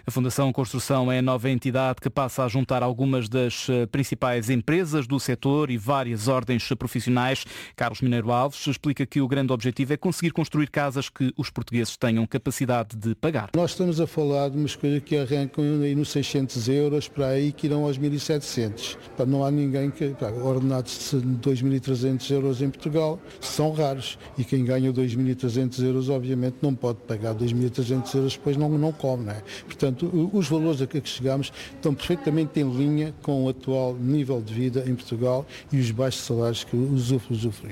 A Fundação Construção é a nova entidade que passa a juntar algumas das principais empresas do setor e várias ordens profissionais. Carlos Mineiro Alves explica que o grande objetivo é conseguir construir casas que os portugueses tenham capacidade de pagar. Nós estamos a falar de umas coisas que arrancam aí nos 600 euros para aí que irão aos 1.700. Não há ninguém que... Ordenados de 2.300 euros em Portugal são raros e quem ganha 2.300 euros obviamente não pode pagar 2.300 euros, depois não come, não é? Portanto, os valores a que chegamos estão perfeitamente em linha com o atual nível de vida em Portugal e os baixos salários que usufruem.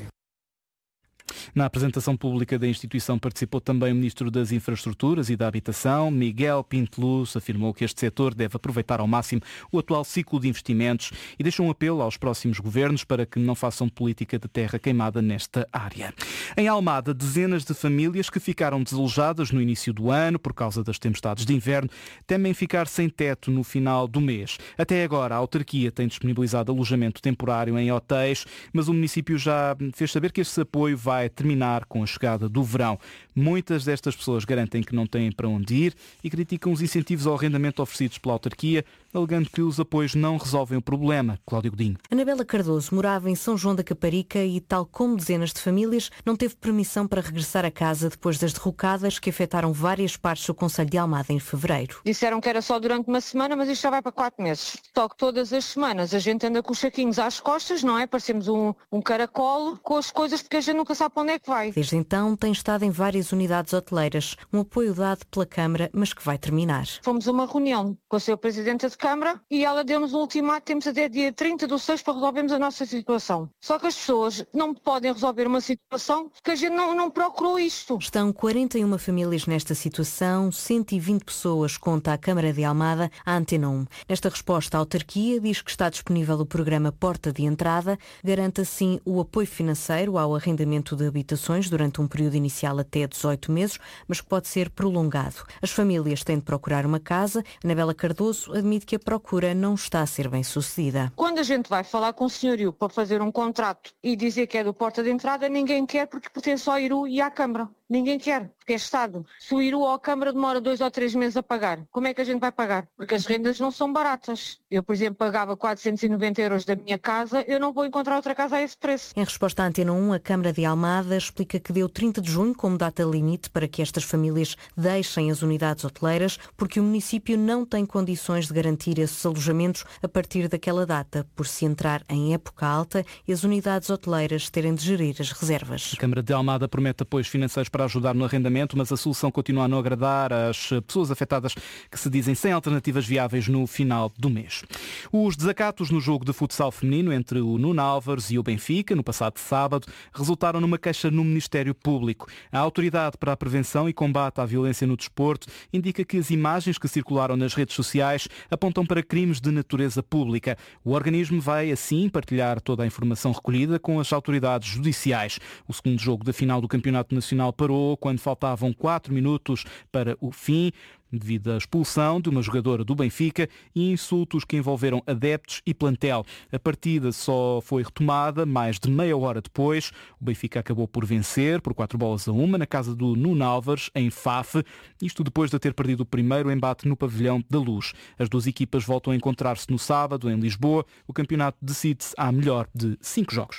Na apresentação pública da instituição participou também o Ministro das Infraestruturas e da Habitação. Miguel Pinteluz afirmou que este setor deve aproveitar ao máximo o atual ciclo de investimentos e deixou um apelo aos próximos governos para que não façam política de terra queimada nesta área. Em Almada, dezenas de famílias que ficaram desalojadas no início do ano por causa das tempestades de inverno temem ficar sem teto no final do mês. Até agora, a autarquia tem disponibilizado alojamento temporário em hotéis, mas o município já fez saber que este apoio vai terminar com a chegada do verão. Muitas destas pessoas garantem que não têm para onde ir e criticam os incentivos ao arrendamento oferecidos pela autarquia, alegando que os apoios não resolvem o problema. Cláudio Godinho. Anabela Cardoso morava em São João da Caparica e, tal como dezenas de famílias, não teve permissão para regressar a casa depois das derrocadas que afetaram várias partes do concelho de Almada em fevereiro. Disseram que era só durante uma semana, mas isto já vai para 4 meses. Só que todas as semanas a gente anda com os saquinhos às costas, não é? Parecemos um caracol com as coisas porque a gente nunca sabe para onde é que vai. Desde então tem estado em várias unidades hoteleiras, um apoio dado pela Câmara, mas que vai terminar. Fomos a uma reunião com a Sra. Presidenta de Câmara e ela deu-nos um ultimato, temos até dia 30/6 para resolvermos a nossa situação. Só que as pessoas não podem resolver uma situação que a gente não procurou isto. Estão 41 famílias nesta situação, 120 pessoas, conta a Câmara de Almada, a Antena 1. Nesta resposta, a autarquia diz que está disponível o programa Porta de Entrada, garante assim o apoio financeiro ao arrendamento de habitações durante um período inicial até 18 meses, mas que pode ser prolongado. As famílias têm de procurar uma casa. Anabela Cardoso admite que a procura não está a ser bem sucedida. Quando a gente vai falar com o senhorio para fazer um contrato e dizer que é do Porta de Entrada, ninguém quer porque pertence ao IRU e à Câmara. Ninguém quer, porque é Estado. Se o IRU ou a Câmara demora 2 ou 3 meses a pagar, como é que a gente vai pagar? Porque as rendas não são baratas. Eu, por exemplo, pagava 490 euros da minha casa, eu não vou encontrar outra casa a esse preço. Em resposta à Antena 1, a Câmara de Almada explica que deu 30 de junho como data limite para que estas famílias deixem as unidades hoteleiras, porque o município não tem condições de garantir esses alojamentos a partir daquela data, por se entrar em época alta e as unidades hoteleiras terem de gerir as reservas. A Câmara de Almada promete apoios financeiros para ajudar no arrendamento, mas a solução continua a não agradar às pessoas afetadas que se dizem sem alternativas viáveis no final do mês. Os desacatos no jogo de futsal feminino entre o Nuno Álvares e o Benfica, no passado sábado, resultaram numa queixa no Ministério Público. A Autoridade para a Prevenção e Combate à Violência no Desporto indica que as imagens que circularam nas redes sociais apontam para crimes de natureza pública. O organismo vai, assim, partilhar toda a informação recolhida com as autoridades judiciais. O segundo jogo da final do Campeonato Nacional parou quando faltavam 4 minutos para o fim, devido à expulsão de uma jogadora do Benfica e insultos que envolveram adeptos e plantel. A partida só foi retomada mais de meia hora depois. O Benfica acabou por vencer por 4-1 na casa do Nuno Álvares, em Faf, isto depois de ter perdido o primeiro embate no Pavilhão da Luz. As duas equipas voltam a encontrar-se no sábado, em Lisboa. O campeonato decide-se à melhor de 5 jogos.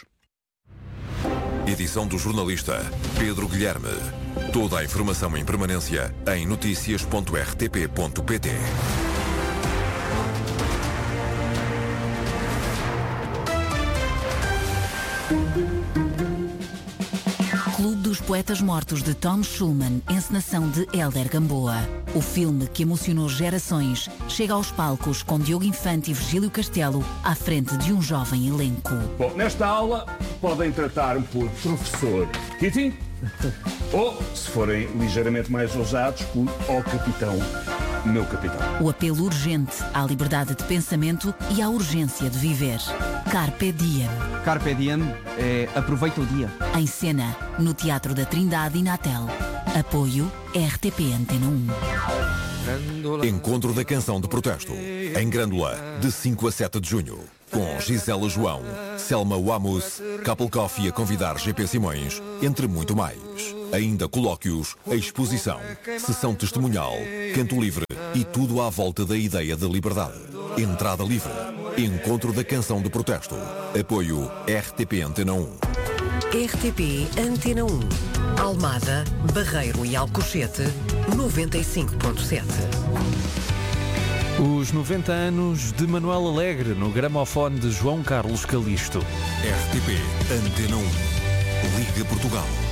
Edição do jornalista Pedro Guilherme. Toda a informação em permanência em noticias.rtp.pt. Clube dos Poetas Mortos de Tom Schulman, encenação de Hélder Gamboa. O filme que emocionou gerações chega aos palcos com Diogo Infante e Virgílio Castelo à frente de um jovem elenco. Bom, nesta aula podem tratar-me por professor Kitty ou, se forem ligeiramente mais ousados, por ó capitão, meu capitão. O apelo urgente à liberdade de pensamento e à urgência de viver. Carpe Diem. Carpe Diem é aproveita o dia. Em cena, no Teatro da Trindade e Natel. Apoio RTP Antena 1. Encontro da Canção de Protesto, em Grândola, de 5 a 7 de junho. Com Gisela João, Selma Wamus, Couple Coffee a convidar GP Simões, entre muito mais. Ainda colóquios, exposição, sessão testemunhal, canto livre e tudo à volta da ideia de liberdade. Entrada livre. Encontro da canção de protesto. Apoio RTP Antena 1. RTP Antena 1. Almada, Barreiro e Alcochete, 95.7. Os 90 anos de Manuel Alegre no gramofone de João Carlos Calisto. RTP Antena 1. Liga Portugal.